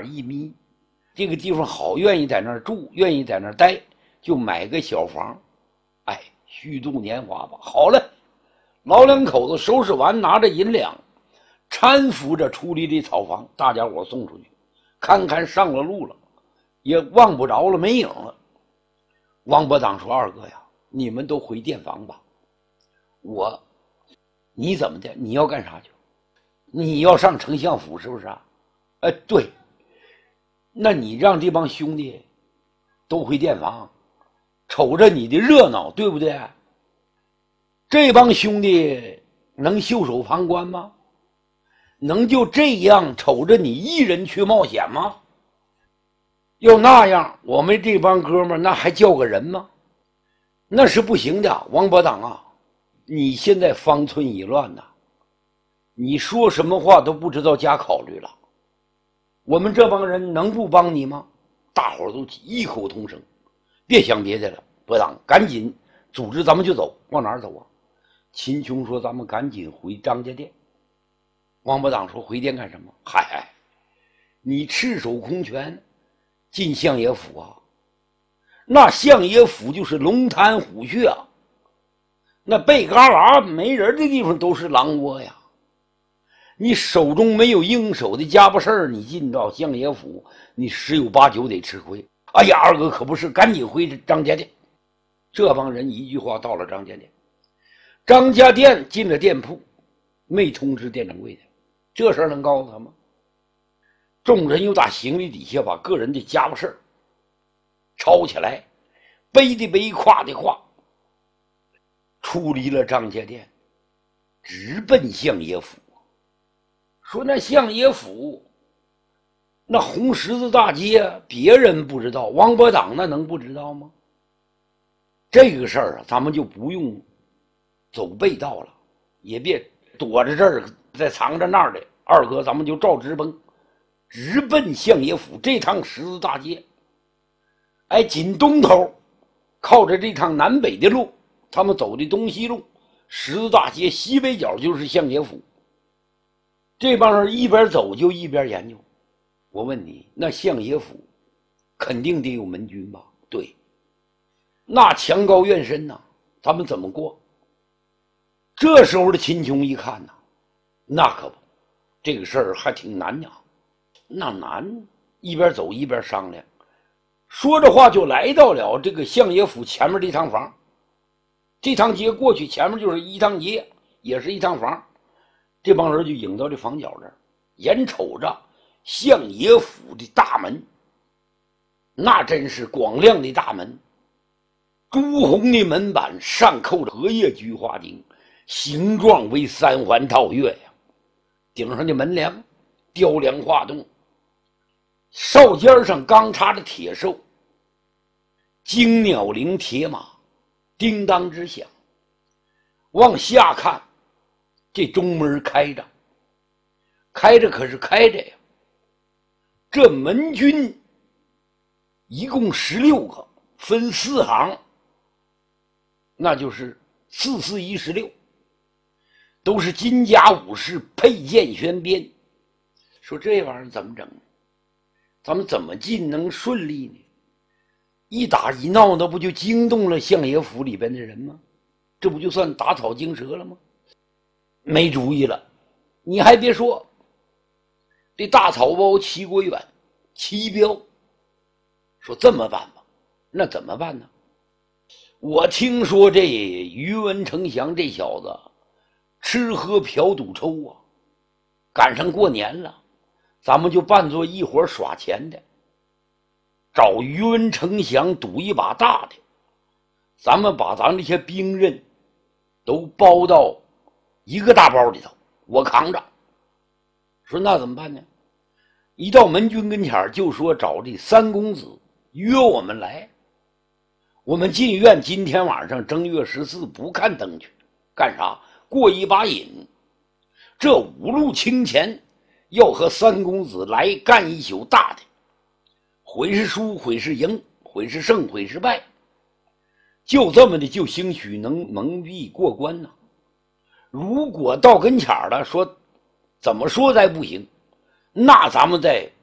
哪一迷，这个地方好，愿意在那儿住，愿意在那儿待，就买个小房，哎，虚度年华吧。好了，老两口子收拾完，拿着银两，搀扶着出离这草房，大家伙送出去，看看上了路了，也望不着了，没影了。王伯当说：“二哥呀，你们都回店房吧。你怎么的？你要干啥去？你要上丞相府是不是啊？对。那你让这帮兄弟都回店房，瞅着你的热闹，对不对？这帮兄弟能袖手旁观吗？能就这样瞅着你一人去冒险吗？要那样，我们这帮哥们那还叫个人吗？那是不行的。王伯当啊，你现在方寸已乱呐，你说什么话都不知道加考虑了。我们这帮人能不帮你吗？”大伙都异口同声：“别想别的了，伯当，赶紧组织咱们就走。往哪儿走啊？”秦琼说：“咱们赶紧回张家店。”王伯当说：“回店干什么？嗨，你赤手空拳进相爷府啊？那相爷府就是龙潭虎穴啊，那背旮旯没人的地方都是狼窝呀。你手中没有应手的家伙事儿，你进到相爷府，你十有八九得吃亏。哎呀，二哥可不是，赶紧回张家店。”这帮人一句话到了张家店，张家店进了店铺，没通知店掌柜的，这事儿能告诉他吗？众人又打行李底下把个人的家伙事儿抄起来，背的背，挎的挎，出离了张家店，直奔相爷府。说那相爷府，那红十字大街，别人不知道，王伯当那能不知道吗？这个事儿啊，咱们就不用走背道了，也别躲着这儿再藏着那儿的。二哥，咱们就照直奔，直奔相爷府。这趟十字大街，哎，紧东头靠着这趟南北的路，他们走的东西路，十字大街西北角就是相爷府。这帮人一边走就一边研究。我问你，那相爷府肯定得有门军吧？对，那墙高院深呐，咱们怎么过？这时候的秦琼一看呐，那可不，这个事儿还挺难呀。那难，一边走一边商量，说着话就来到了这个相爷府前面的一趟房。这趟街过去，前面就是一趟街，也是一趟房。这帮人就引到这房角这儿，眼瞅着相爷府的大门，那真是广亮的大门，朱红的门板上扣着荷叶菊花钉，形状为三环套月呀。顶上的门梁雕梁画栋，哨尖上刚插着铁兽，金鸟铃铁马叮当之响。往下看，这中门开着，开着可是开着呀。这门军一共16个，分4行，那就是4×4=16，都是金甲武士，佩剑悬鞭。说这玩意儿怎么整？咱们怎么进能顺利呢？一打一闹，那不就惊动了相爷府里边的人吗？这不就算打草惊蛇了吗？没主意了。你还别说，这大草包齐国远、齐彪说这么办吧。那怎么办呢？我听说这于文丞相这小子吃喝嫖赌抽啊，赶上过年了，咱们就扮作一伙耍钱的，找于文丞相赌一把大的，咱们把咱这些兵刃都包到一个大包里头，我扛着。说那怎么办呢？一到门军跟前就说找这3公子约我们来，我们进院今天晚上正月14不看灯去，干啥？过一把瘾。这5路清钱要和3公子来干一宿大的，毁是输，毁是赢，毁是胜，毁是败，就这么的就兴许能蒙蔽过关呢。如果到跟前了，说怎么说再不行，那咱们再